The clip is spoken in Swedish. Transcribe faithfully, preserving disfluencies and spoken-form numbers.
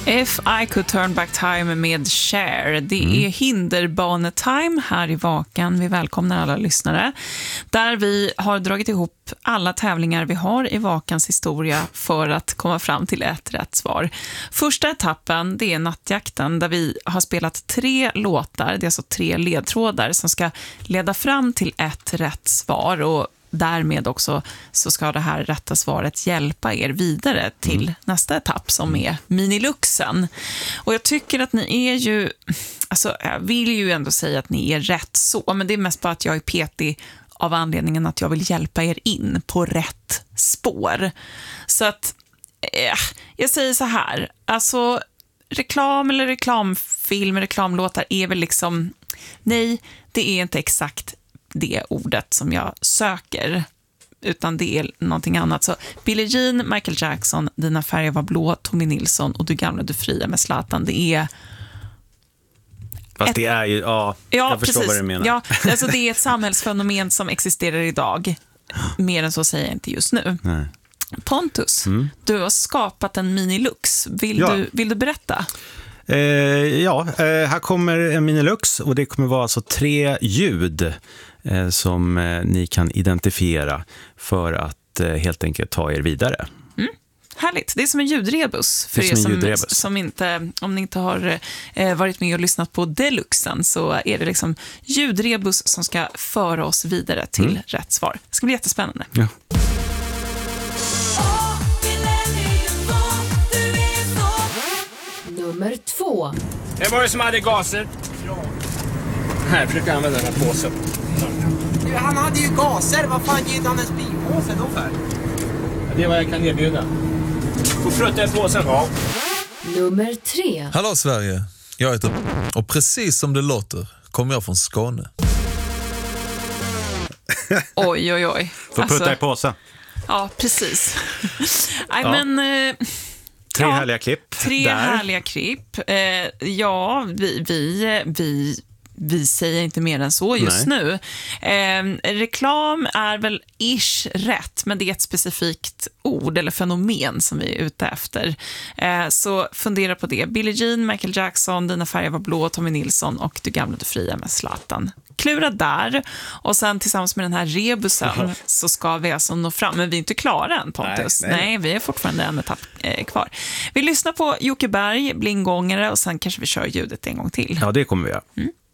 If I could turn back time med Cher. Det mm. är hinderbanetime här i Vakan. Vi välkomnar alla lyssnare. Där vi har dragit ihop alla tävlingar vi har i Vakans historia för att komma fram till ett rätt svar. Första etappen, det är nattjakten, där vi har spelat tre låtar. Det är alltså tre ledtrådar som ska leda fram till ett rätt svar, och därmed också så ska det här rätta svaret hjälpa er vidare till mm. nästa etapp som är miniluxen. Och jag tycker att ni är ju, alltså jag vill ju ändå säga att ni är rätt så, men det är mest bara att jag är petig av anledningen att jag vill hjälpa er in på rätt spår. Så att eh, jag säger så här, alltså reklam eller reklamfilm, reklamlåtar är väl liksom, nej, det är inte exakt det ordet som jag söker, utan det är någonting annat. Så Billie Jean, Michael Jackson, Dina färger var blå, Tommy Nilsson och Du gamla, du fria med Zlatan. Det är Fast ett... det är ju, ja, ja jag förstår precis. vad du menar. Ja, alltså det är ett samhällsfenomen som existerar idag. Mer än så säger jag inte just nu. Nej. Pontus, mm. du har skapat en minilux. Vill, ja. du, vill du berätta? Eh, ja, eh, här kommer en minilux, och det kommer vara alltså tre ljud eh, som eh, ni kan identifiera för att eh, helt enkelt ta er vidare. Mm. Härligt. Det är som en ljudrebus för er som, som, som inte, om ni inte har eh, varit med och lyssnat på Deluxen, så är det liksom ljudrebus som ska föra oss vidare till mm. rätt svar. Det ska bli jättespännande. Ja. Nummer två. Det var det som hade gaser. Ja. Här, försöker använda den här påsen. Ja. Han hade ju gaser. Vad fan ger han en spinpåse då för? Det är vad jag kan erbjuda. Får prutta i påsen. Ja. Nummer tre. Hallå Sverige. Jag heter... Och precis som det låter kommer jag från Skåne. Oj, oj, oj. Får alltså, putta i påsen. Ja, precis. Nej, ja. men... Eh, Tre ja, härliga klipp. Tre där. härliga klipp. Eh, ja, vi, vi, vi, vi säger inte mer än så just Nej. nu. Eh, reklam är väl ish rätt, men det är ett specifikt ord eller fenomen som vi är ute efter. Eh, så fundera på det. Billie Jean, Michael Jackson, Dina färger var blå, Tommy Nilsson och Du gamla, du fria med Zlatan. Klura där, och sen tillsammans med den här rebusen uh-huh. så ska vi alltså nå fram, men vi är inte klara än, Pontus. Nej, nej. nej vi är fortfarande en etapp eh, kvar. Vi lyssnar på Jocke Berg, Blingångare, och sen kanske vi kör ljudet en gång till. Ja, det kommer vi göra. Mm.